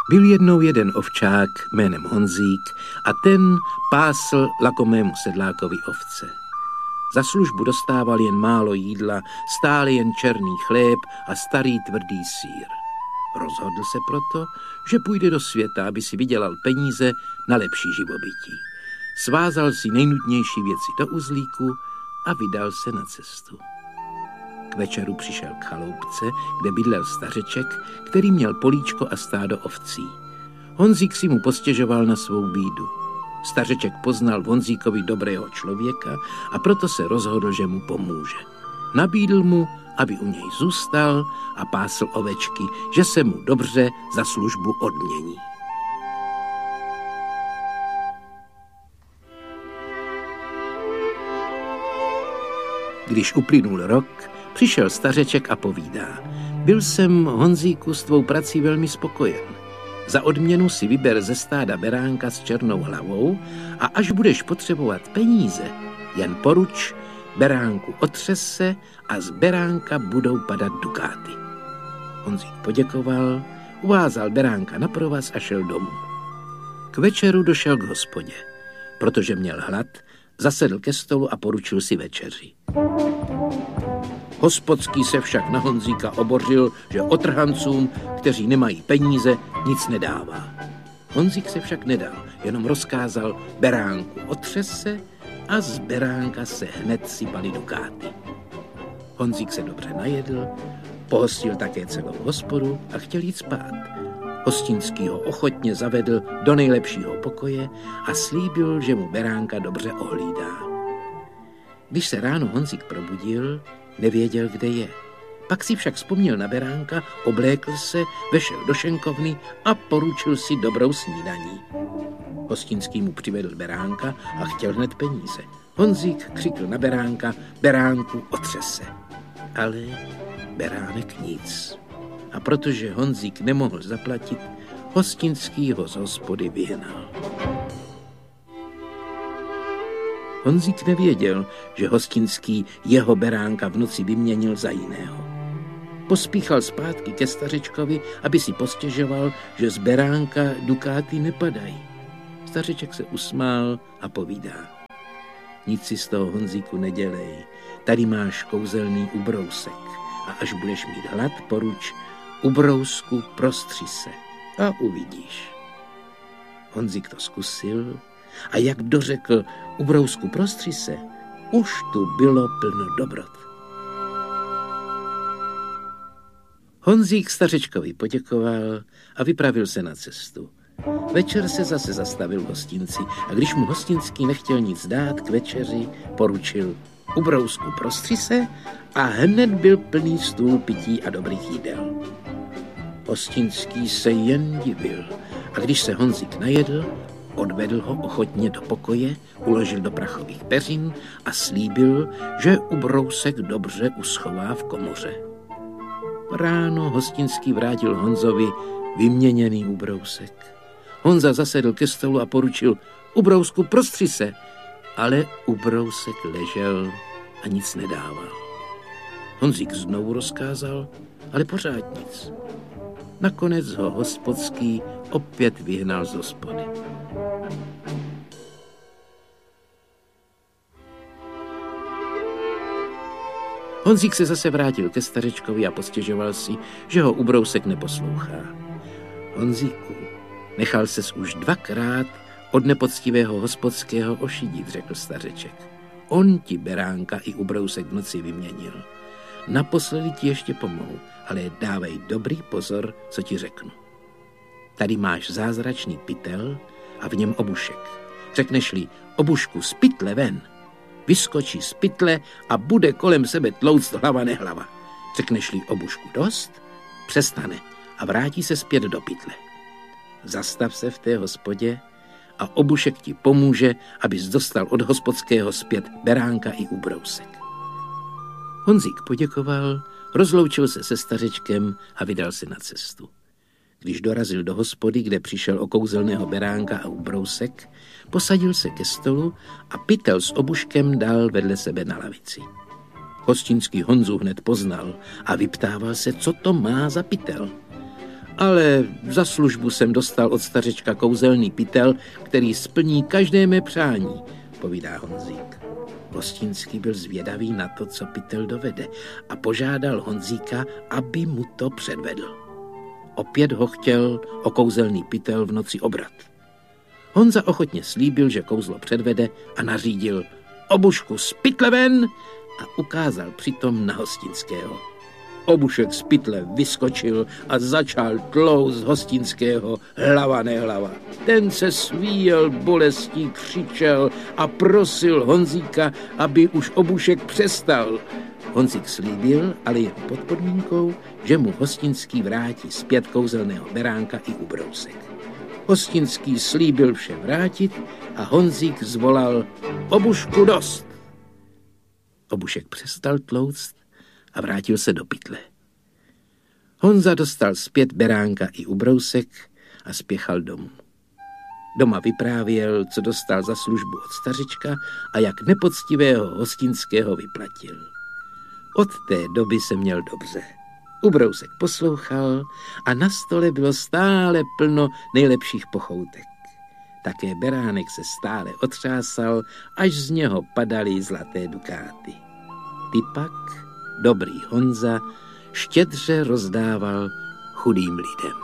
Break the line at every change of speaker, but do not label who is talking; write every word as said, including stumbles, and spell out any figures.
Byl jednou jeden ovčák jménem Honzík a ten pásl lakomému sedlákovi ovce. Za službu dostával jen málo jídla, stále jen černý chléb a starý tvrdý sýr. Rozhodl se proto, že půjde do světa, aby si vydělal peníze na lepší živobytí. Svázal si nejnutnější věci do uzlíku a vydal se na cestu. K večeru přišel k chaloupce, kde bydlel stařeček, který měl políčko a stádo ovcí. Honzík si mu postěžoval na svou bídu. Stařeček poznal v Honzíkovi dobrého člověka a proto se rozhodl, že mu pomůže. Nabídl mu, aby u něj zůstal a pásl ovečky, že se mu dobře za službu odmění. Když uplynul rok, přišel stařeček a povídá: Byl jsem, Honzíku, s tvou prací velmi spokojen. Za odměnu si vyber ze stáda beránka s černou hlavou a až budeš potřebovat peníze, jen poruč, beránku otřes se a z beránka budou padat dukáty. Honzík poděkoval, uvázal beránka na provaz a šel domů. K večeru došel k hospodě. Protože měl hlad, zasedl ke stolu a poručil si večeři. Hospodský se však na Honzíka obořil, že otrhancům, kteří nemají peníze, nic nedává. Honzík se však nedal, jenom rozkázal beránku otřes se a z beránka se hned sypaly dukáty. Honzík se dobře najedl, pohostil také celou hospodu a chtěl jít spát. Hostinský ho ochotně zavedl do nejlepšího pokoje a slíbil, že mu beránka dobře ohlídá. Když se ráno Honzík probudil, nevěděl, kde je. Pak si však vzpomněl na beránka, oblékl se, vešel do šenkovny a poručil si dobrou snídaní. Hostinský mu přivedl beránka a chtěl hned peníze. Honzík křikl na beránka: beránku otřes se. Ale beránek nic. A protože Honzík nemohl zaplatit, hostinský ho z hospody vyhnal. Honzík nevěděl, že hostinský jeho beránka v noci vyměnil za jiného. Pospíchal zpátky ke stařečkovi, aby si postěžoval, že z beránka dukáty nepadají. Stařeček se usmál a povídá: Nic si z toho, Honzíku, nedělej. Tady máš kouzelný ubrousek a až budeš mít hlad, poruč: ubrousku prostři se a uvidíš. Honzík to zkusil a jak dořekl ubrousku prostři se, už tu bylo plno dobrot. Honzík stařečkovi poděkoval a vypravil se na cestu. Večer se zase zastavil v hostinci a když mu hostinský nechtěl nic dát k večeři, poručil: ubrousku prostři se a hned byl plný stůl pití a dobrých jídel. Hostinský se jen divil a když se Honzík najedl, odvedl ho ochotně do pokoje, uložil do prachových peřin a slíbil, že ubrousek dobře uschová v komoře. Ráno hostinský vrátil Honzovi vyměněný ubrousek. Honza zasedl ke stolu a poručil: ubrousku prostři se, ale ubrousek ležel a nic nedával. Honzík znovu rozkázal, ale pořád nic. Nakonec ho hospodský opět vyhnal z hospody. Honzík se zase vrátil ke stařečkovi a postěžoval si, že ho ubrousek neposlouchá. Honzíku, nechal ses už dvakrát od nepoctivého hospodského ošidit, řekl stařeček. On ti beránka i ubrousek v noci vyměnil. Naposledy ti ještě pomohu, ale dávej dobrý pozor, co ti řeknu. Tady máš zázračný pytel a v něm obušek. Řekneš-li: obušku, z pytle ven, vyskočí z pytle a bude kolem sebe tlouct hlava nehlava. Řekneš-li: obušku dost, přestane a vrátí se zpět do pytle. Zastav se v té hospodě a obušek ti pomůže, abys dostal od hospodského zpět beránka i ubrousek. Honzík poděkoval, rozloučil se se stařečkem a vydal se na cestu. Když dorazil do hospody, kde přišel o kouzelného beránka a ubrousek, posadil se ke stolu a pytel s obuškem dal vedle sebe na lavici. Hostinský Honzu hned poznal a vyptával se, co to má za pytel. ale za službu jsem dostal od stařečka kouzelný pytel, který splní každé mé přání, povídá Honzík. Hostinský byl zvědavý na to, co pytel dovede, a požádal Honzíka, aby mu to předvedl. Opět ho chtěl o kouzelný pytel v noci obrat. Honza ochotně slíbil, že kouzlo předvede, a nařídil: obušku z pytle ven, a ukázal přitom na Hostinského. Obušek z pytle vyskočil a začal tlouct Hostinského hlava nehlava. Ten se svíjel bolestí, křičel a prosil Honzíka, aby už obušek přestal. Honzík slíbil, ale jen pod podmínkou, že mu Hostinský vrátí zpět kouzelného beránka i ubrousek. Hostinský slíbil vše vrátit a Honzík zvolal: obušku dost. Obušek přestal tlouct a vrátil se do pytle. Honza dostal zpět beránka i ubrousek a spěchal domů. Doma vyprávěl, co dostal za službu od stařička a jak nepoctivého Hostinského vyplatil. Od té doby se měl dobře. Ubrousek poslouchal a na stole bylo stále plno nejlepších pochoutek. Také beránek se stále otřásal, až z něho padaly zlaté dukáty. Ty pak dobrý Honza štědře rozdával chudým lidem.